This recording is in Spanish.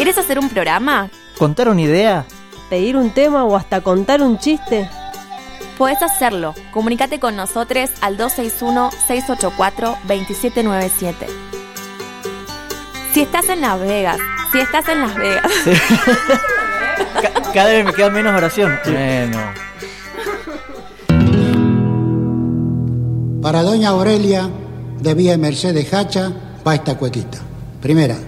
¿Querés hacer un programa? ¿Contar una idea? ¿Pedir un tema o hasta contar un chiste? Podés hacerlo. Comunicate con nosotros al 261-684-2797. Si estás en Las Vegas. Sí. Cada vez me queda menos oración. Bueno. Para doña Aurelia, de Vía Mercedes Hacha, va esta cuequita. Primera.